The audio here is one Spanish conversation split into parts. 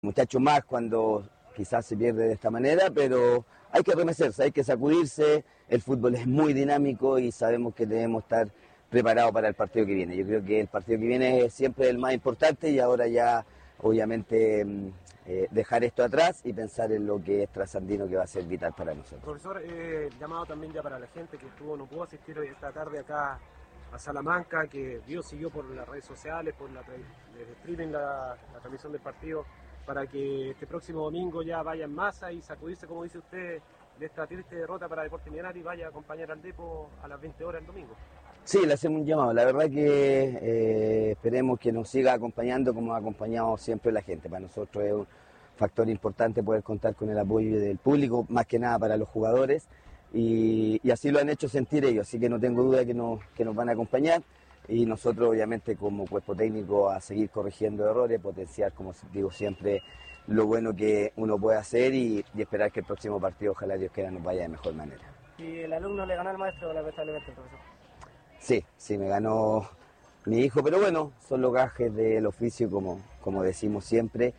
muchachos más cuando quizás se pierde de esta manera, pero hay que remecerse, hay que sacudirse, el fútbol es muy dinámico y sabemos que debemos estar preparados para el partido que viene. Yo creo que el partido que viene es siempre el más importante y ahora ya obviamente dejar esto atrás y pensar en lo que es trasandino, que va a ser vital para nosotros. Profesor, llamado también ya para la gente que no pudo asistir hoy esta tarde acá a Salamanca, que siguió por las redes sociales, por desde streaming la transmisión del partido, para que este próximo domingo ya vaya en masa y sacudirse, como dice usted, de esta triste derrota para Deportes Millonarios y vaya a acompañar al Depo a las 20 horas el domingo. Sí, le hacemos un llamado. La verdad que esperemos que nos siga acompañando como ha acompañado siempre la gente. Para nosotros es un factor importante poder contar con el apoyo del público, más que nada para los jugadores, y así lo han hecho sentir ellos, así que no tengo duda que nos van a acompañar y nosotros obviamente como cuerpo técnico a seguir corrigiendo errores, potenciar, como digo siempre, lo bueno que uno puede hacer y esperar que el próximo partido, ojalá Dios quiera, nos vaya de mejor manera. ¿Y el alumno le ganó al maestro lamentablemente, profesor? Sí, me ganó mi hijo, pero bueno, son los gajes del oficio, como decimos siempre.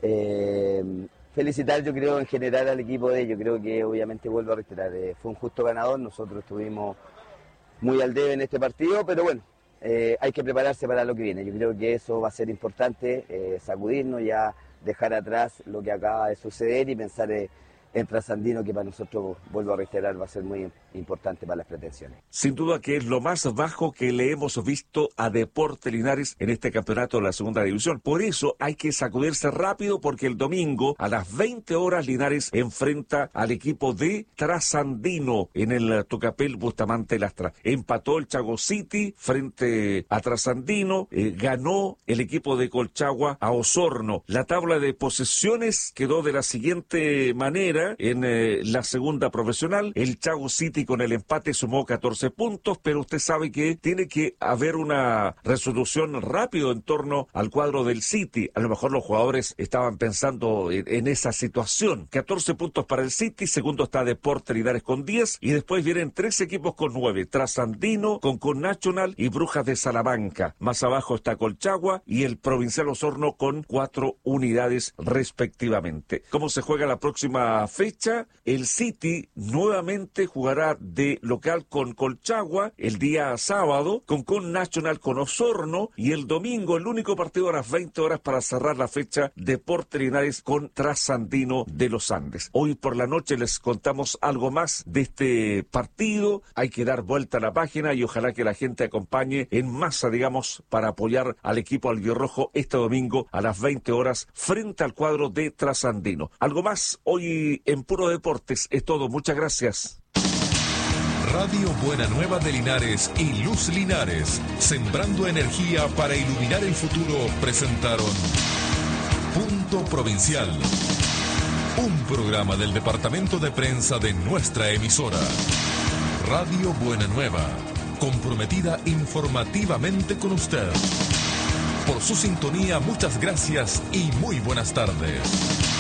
Felicitar, yo creo, en general al equipo de ellos, creo que obviamente vuelvo a reiterar, fue un justo ganador, nosotros estuvimos muy al debe en este partido, pero bueno, hay que prepararse para lo que viene, yo creo que eso va a ser importante, sacudirnos, ya dejar atrás lo que acaba de suceder y pensar en trasandino, que para nosotros, vuelvo a reiterar, va a ser muy importante para las pretensiones. Sin duda que es lo más bajo que le hemos visto a Deportes Linares en este campeonato de la segunda división. Por eso hay que sacudirse rápido, porque el domingo a las 20 horas Linares enfrenta al equipo de Trasandino en el Tucapel Bustamante Lastra. Empató el Chago City frente a Trasandino, ganó el equipo de Colchagua a Osorno. La tabla de posesiones quedó de la siguiente manera en la segunda profesional. El Chago City con el empate sumó 14 puntos, pero usted sabe que tiene que haber una resolución rápido en torno al cuadro del City. A lo mejor los jugadores estaban pensando en esa situación. 14 puntos para el City, segundo está Deportes Linares con 10, y después vienen 3 equipos con 9, Trasandino, con Nacional y Brujas de Salamanca. Más abajo está Colchagua y el Provincial Osorno con 4 unidades respectivamente. ¿Cómo se juega la próxima fecha? El City nuevamente jugará de local con Colchagua el día sábado, con Nacional con Osorno, y el domingo el único partido a las 20 horas para cerrar la fecha, Deportes Linares con Trasandino de los Andes. Hoy por la noche les contamos algo más de este partido. Hay que dar vuelta a la página y ojalá que la gente acompañe en masa, digamos, para apoyar al equipo albirrojo este domingo a las 20 horas frente al cuadro de Trasandino. Algo más hoy en Puro Deportes es todo. Muchas gracias. Radio Buena Nueva de Linares y Luz Linares, sembrando energía para iluminar el futuro, presentaron Punto Provincial, un programa del departamento de prensa de nuestra emisora. Radio Buena Nueva, comprometida informativamente con usted. Por su sintonía, muchas gracias y muy buenas tardes.